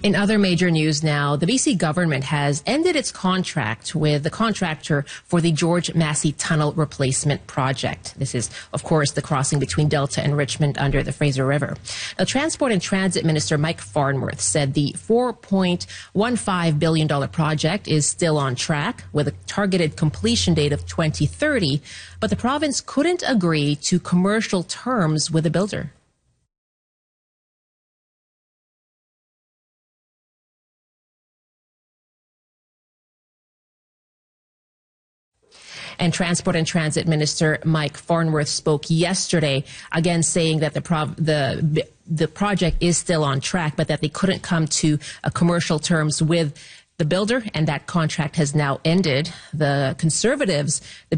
In other major news now, the BC government has ended its contract with the contractor for the George Massey Tunnel Replacement Project. This is, of course, the crossing between Delta and Richmond under the Fraser River. Now, Transport and Transit Minister Mike Farnworth said the $4.15 billion project is still on track with a targeted completion date of 2030, but the province couldn't agree to commercial terms with the builder. And Transport and Transit Minister Mike Farnworth spoke yesterday, again saying that the project is still on track, but that they couldn't come to commercial terms with the builder, and that contract has now ended. The Conservatives,